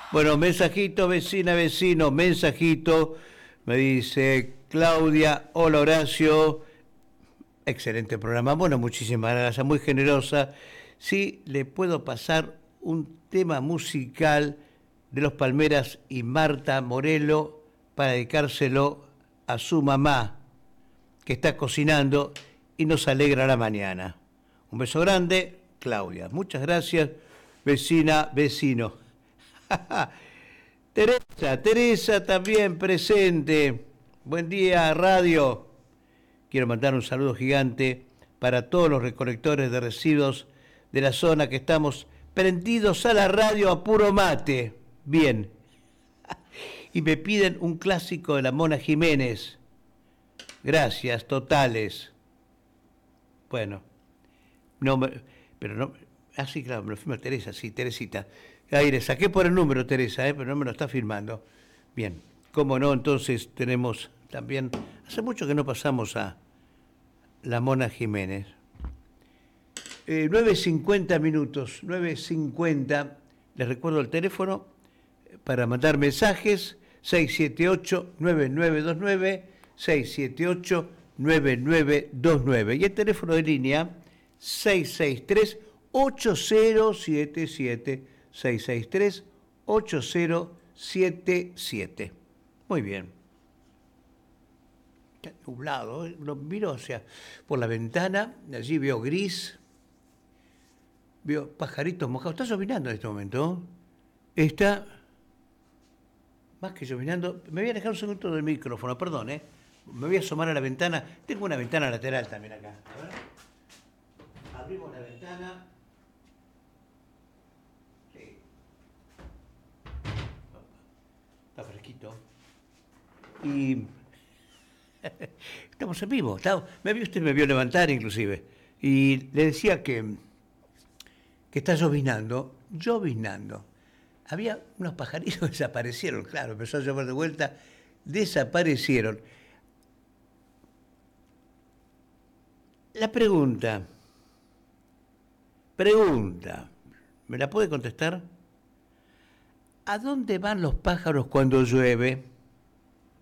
Bueno, mensajito, vecina, vecino, mensajito. Me dice Claudia, hola Horacio. Excelente programa. Bueno, muchísimas gracias, muy generosa. Sí, le puedo pasar un tema musical de los Palmeras y Marta Morelo para dedicárselo a su mamá, que está cocinando y nos alegra la mañana. Un beso grande, Claudia. Muchas gracias, vecina, vecino. Teresa también presente. Buen día, radio. Quiero mandar un saludo gigante para todos los recolectores de residuos de la zona que estamos prendidos a la radio a puro mate. Bien. Y me piden un clásico de la Mona Jiménez. Gracias, totales. Bueno, no me, pero no. Ah, sí, claro, me lo firma Teresa, sí, Teresita. Ahí le saqué por el número, Teresa, pero no me lo está firmando. Bien, cómo no, entonces tenemos también. Hace mucho que no pasamos a la Mona Jiménez. 9:50 minutos, 9:50. Les recuerdo el teléfono para mandar mensajes: 678-9929, 678-9929. Y el teléfono de línea 663-8077, 663-8077. Muy bien. Está nublado, lo miro hacia por la ventana, allí veo gris, veo pajaritos mojados. Está llovinando en este momento. Está más que llovinando. Me voy a alejar un segundo del micrófono, perdón, Me voy a asomar a la ventana. Tengo una ventana lateral también acá. A ver. Abrimos la ventana. Sí. Está fresquito. Y estamos en vivo. Usted me vio levantar inclusive. Y le decía que está llovinando. Había unos pajaritos que desaparecieron, claro, empezó a llover de vuelta, desaparecieron. La pregunta, ¿me la puede contestar? ¿A dónde van los pájaros cuando llueve?